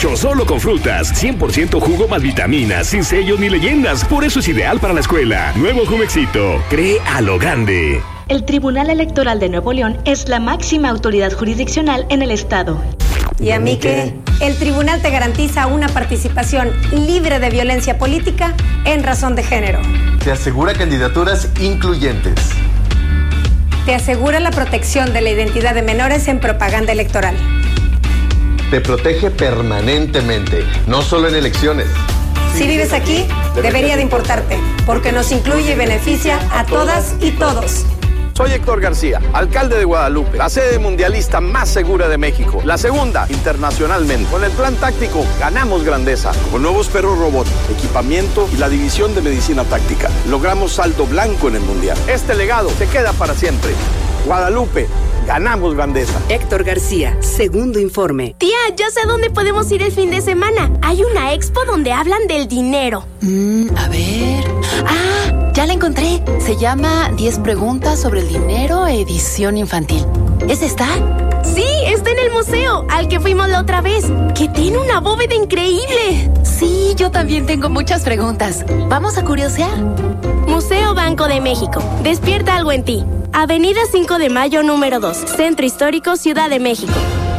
hecho solo con frutas, 100% jugo más vitaminas, sin sellos ni leyendas. Por eso es ideal para la escuela. Nuevo Jumexito, cree a lo grande. El Tribunal Electoral de Nuevo León es la máxima autoridad jurisdiccional en el estado. ¿Y a mí qué? El tribunal te garantiza una participación libre de violencia política en razón de género. Te asegura candidaturas incluyentes. Te asegura la protección de la identidad de menores en propaganda electoral. Te protege permanentemente, no solo en elecciones. Si vives aquí, debería de importarte, porque nos incluye y beneficia a todas y todos. Soy Héctor García, alcalde de Guadalupe, la sede mundialista más segura de México, la segunda internacionalmente. Con el plan táctico ganamos grandeza, con nuevos perros robot, equipamiento y la división de medicina táctica. Logramos saldo blanco en el mundial. Este legado se queda para siempre. Guadalupe, ganamos grandeza. Héctor García, segundo informe. Tía, ya sé dónde podemos ir el fin de semana. Hay una expo donde hablan del dinero. A ver... Ya la encontré. Se llama 10 preguntas sobre el dinero, edición infantil. ¿Esa está? Sí, está en el museo, al que fuimos la otra vez, que tiene una bóveda increíble. Sí, yo también tengo muchas preguntas. ¿Vamos a curiosear? Museo Banco de México. Despierta algo en ti. Avenida 5 de Mayo, número 2. Centro Histórico, Ciudad de México.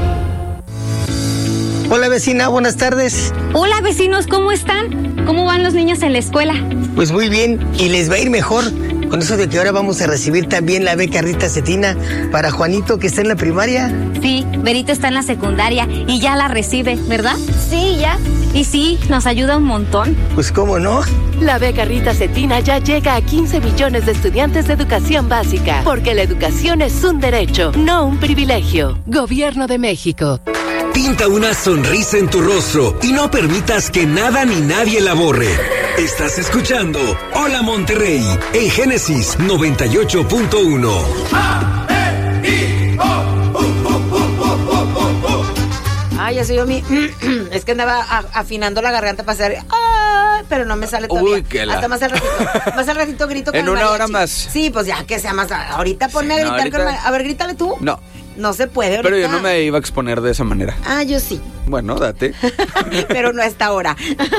Hola vecina, buenas tardes. Hola vecinos, ¿cómo están? ¿Cómo van los niños en la escuela? Pues muy bien, y les va a ir mejor con eso de que ahora vamos a recibir también la beca Rita Cetina para Juanito, que está en la primaria. Sí, Berito está en la secundaria y ya la recibe, ¿verdad? Sí, ya. Y sí, nos ayuda un montón. Pues cómo no. La beca Rita Cetina ya llega a 15 millones de estudiantes de educación básica, porque la educación es un derecho, no un privilegio. Gobierno de México. Pinta una sonrisa en tu rostro y no permitas que nada ni nadie la borre. Estás escuchando Hola Monterrey en Génesis 98.1. Ay, ya soy yo es que andaba afinando la garganta para hacer... pero no me sale todavía. Uy, qué la... Hasta más al ratito grito con en el una mariachi. hora más. Sí, pues ya que sea más... Ahorita ponme a gritar ahorita... con... A ver, grítale tú. No. No se puede ahorita. Pero yo no me iba a exponer de esa manera. Yo sí. Bueno, date. Pero no a esta hora.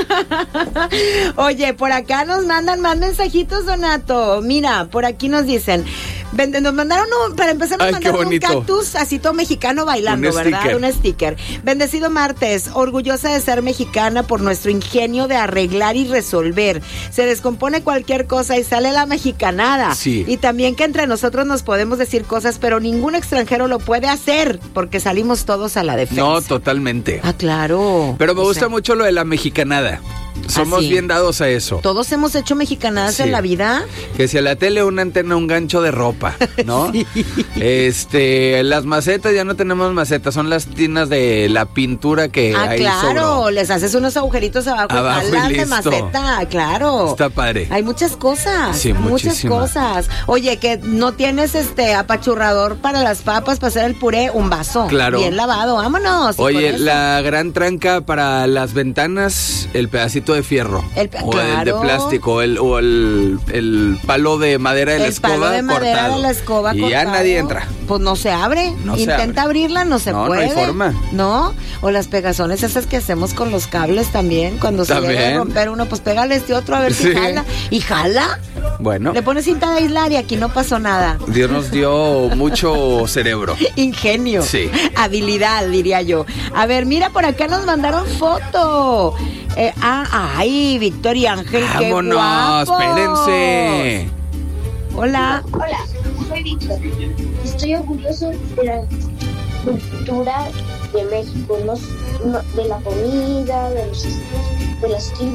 Oye, por acá nos mandan más mensajitos, Donato. Mira, por aquí nos dicen... Nos mandaron, para empezar, nos mandaron un cactus así todo mexicano bailando, ¿verdad? Un sticker. Bendecido martes, orgullosa de ser mexicana por nuestro ingenio de arreglar y resolver. Se descompone cualquier cosa y sale la mexicanada. Sí. Y también que entre nosotros nos podemos decir cosas, pero ningún extranjero lo puede hacer, porque salimos todos a la defensa. No, totalmente. Claro. Pero me gusta mucho lo de la mexicanada. Somos bien dados a eso. Todos hemos hecho mexicanadas en la vida. Que si a la tele una antena, un gancho de ropa, ¿no? Sí. Las macetas, ya no tenemos macetas, son las tinas de la pintura que hay. Claro, sobró. Les haces unos agujeritos abajo y las listo. de maceta, claro. Está padre. Hay muchas cosas. Sí, muchas cosas. Oye, que no tienes apachurrador para las papas, para hacer el puré, un vaso. Claro. Bien lavado, vámonos. Oye, la gran tranca para las ventanas, el pedacito de fierro. Claro. El de plástico, o el palo de madera de la escoba cortado. El palo de madera de la escoba y cortado. Ya nadie entra. Pues no se abre. Intenta abrirla, no se puede. No hay forma. ¿No? O las pegazones esas que hacemos con los cables también. Cuando se llega a romper uno, pues pégale este otro a ver si jala. ¿Y jala? Bueno. Le pones cinta de aislar y aquí no pasó nada. Dios nos dio mucho cerebro. Ingenio. Sí. Habilidad, diría yo. A ver, mira, por acá nos mandaron foto. Ay, Victoria Ángel, qué guapo. ¡Vámonos! ¡Espérense! Hola. Hola, soy Víctor. Estoy orgulloso de la cultura de México, de la comida, de las tribus